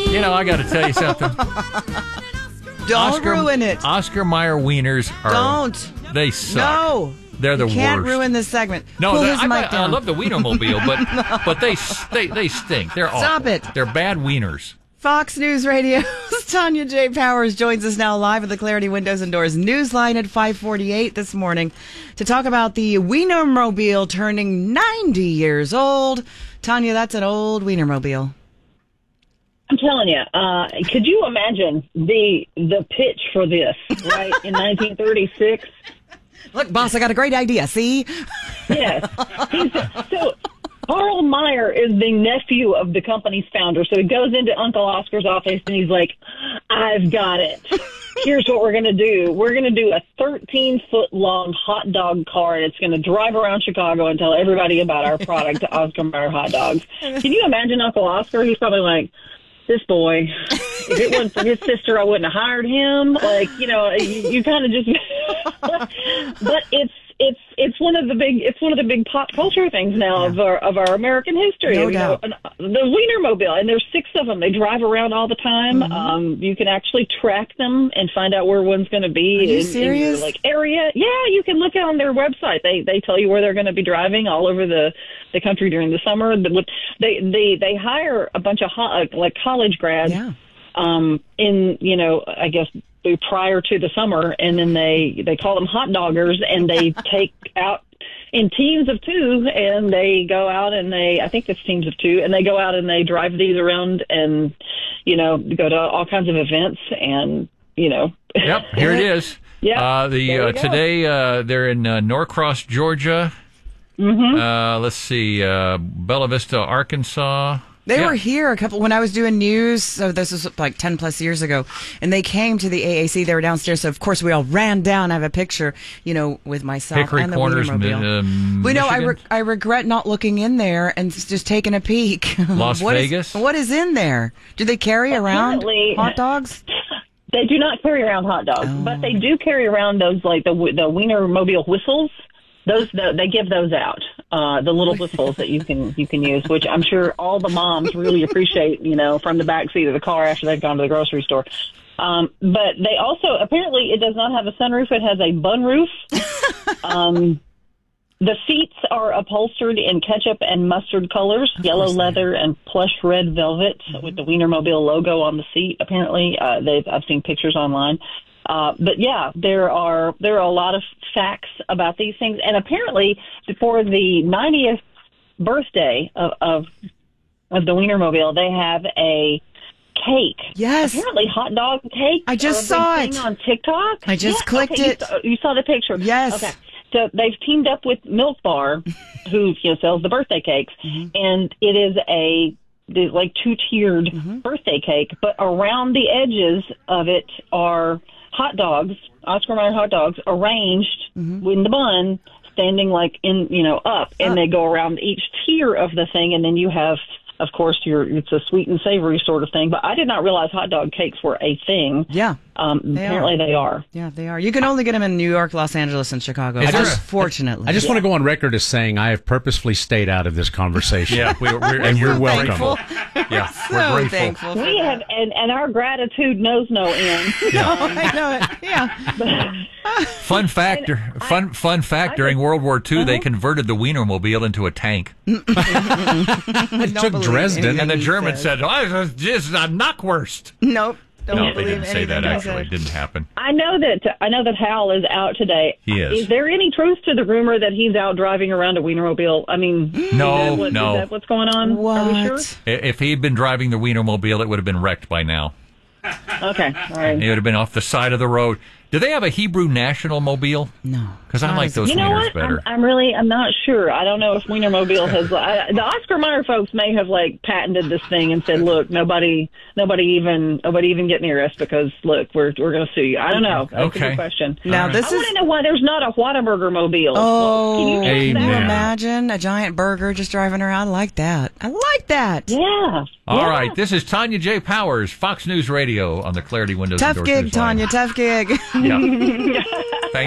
You know, I got to tell you something. Don't ruin it. Oscar Mayer wieners are... Don't. They suck. No. They're the worst. You can't ruin this segment. No, Pull his mic I down. love the Wienermobile, but they stink. They're awful. Stop it. They're bad wieners. Fox News Radio's Tanya J. Powers joins us now live at the Clarity Windows and Doors Newsline at 5:48 this morning to talk about the Wienermobile turning 90 years old. Tanya, that's an old Wienermobile. I'm telling you, could you imagine the pitch for this, right, in 1936? Look, boss, I got a great idea, see? Yes. So Carl Meyer is the nephew of the company's founder, so he goes into Uncle Oscar's office and he's like, I've got it. Here's what we're going to do. We're going to do a 13-foot-long hot dog car, and it's going to drive around Chicago and tell everybody about our product, Oscar Mayer hot dogs. Can you imagine Uncle Oscar? He's probably like, this boy, if it wasn't for his sister, I wouldn't have hired him. Like, you know, you kind of just, but it's one of the big pop culture things now of our American history. No doubt. The Wienermobile, and there's 6 of them. They drive around all the time. Mm-hmm. You can actually track them and find out where one's going to be. Are you serious? In your, area. Yeah, you can look on their website. They tell you where they're going to be driving all over the country during the summer. They hire a bunch of college grads. Yeah. I guess prior to the summer, and then they call them hot doggers, and they take out in teams of 2, and they go out and I think it's teams of 2, and they go out and they drive these around and, go to all kinds of events and, Yep, here it is. Yeah. Today they're in Norcross, Georgia. Mm-hmm. Let's see, Bella Vista, Arkansas. They were here when I was doing news, so this was like 10 plus years ago, and they came to the AAC. They were downstairs, so of course we all ran down. I have a picture, with myself Hickory and the Corners, Wienermobile. We know I regret not looking in there and just taking a peek. Las Vegas? What is in there? Do they carry around hot dogs? They do not carry around hot dogs, but they do carry around those, like the Wienermobile whistles. They give those out, the little whistles that you can use, which I'm sure all the moms really appreciate, from the back seat of the car after they've gone to the grocery store. But they also, apparently, it does not have a sunroof; it has a bun roof. The seats are upholstered in ketchup and mustard colors, yellow leather and plush red velvet with the Wienermobile logo on the seat. Apparently, I've seen pictures online. But yeah, there are a lot of facts about these things, and apparently for the 90th birthday of the Wienermobile, they have a cake. Yes, apparently hot dog cake. I just saw it on TikTok. I just clicked it. You saw the picture. Yes. Okay. So they've teamed up with Milk Bar, who sells the birthday cakes, and it is there's like 2-tiered birthday cake, but around the edges of it are hot dogs, Oscar Mayer hot dogs, arranged in the bun, standing like up, and they go around each tier of the thing, and then you have, of course, it's a sweet and savory sort of thing. But I did not realize hot dog cakes were a thing. Yeah. Apparently they are. Yeah, they are. You can only get them in New York, Los Angeles, and Chicago. Fortunately. I just want to go on record as saying I have purposefully stayed out of this conversation. Yeah, and you're welcome. Yeah, so we're grateful. thankful. We have, and our gratitude knows no end. I know it. Yeah. Fun fact during World War II, they converted the Wienermobile into a tank. It took Dresden. And the Germans said, this is a knockwurst. Nope. No, they didn't say that, actually. It didn't happen. I know that Hal is out today. He is. Is there any truth to the rumor that he's out driving around a Wienermobile? I mean, no. Is that what's going on? What? Are we sure? If he'd been driving the Wienermobile, it would have been wrecked by now. Okay, all right. It would have been off the side of the road. Do they have a Hebrew National Mobile? No. Because I like those wieners better. I'm not sure. I don't know if Wienermobile has. The Oscar Mayer folks may have patented this thing and said, "Look, nobody even get near us because look, we're going to sue you." I don't know. That's a good question. Now I want to know why there's not a Whataburger Mobile. Oh, can you can you imagine a giant burger just driving around? I like that. Yeah. All right. This is Tanya J. Powers, Fox News Radio on the Clarity Windows and Tough Doors gig, Newsline. Tanya. Tough gig. Yeah.